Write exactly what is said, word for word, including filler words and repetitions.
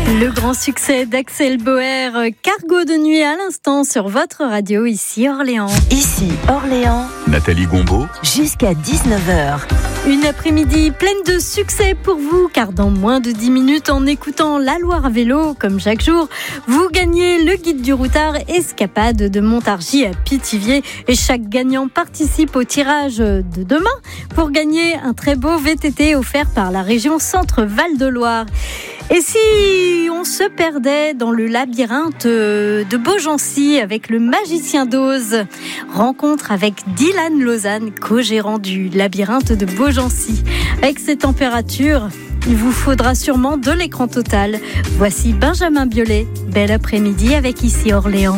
Le grand succès d'Axel Bauer, Cargo de nuit à l'instant sur votre radio, ici Orléans. Ici Orléans, Nathalie Gombaud, jusqu'à dix-neuf heures. Une après-midi pleine de succès pour vous, car dans moins de dix minutes, en écoutant La Loire à vélo, comme chaque jour, vous gagnez le guide du routard Escapade de Montargis à Pithiviers. Et chaque gagnant participe au tirage de demain pour gagner un très beau V T T offert par la région Centre-Val de Loire. Et si on se perdait dans le labyrinthe de Beaugency avec le magicien d'Oz? Rencontre avec Dylan Lausanne, co-gérant du labyrinthe de Beaugency. Avec ces températures, il vous faudra sûrement de l'écran total. Voici Benjamin Biolay. Bel après-midi avec Ici Orléans.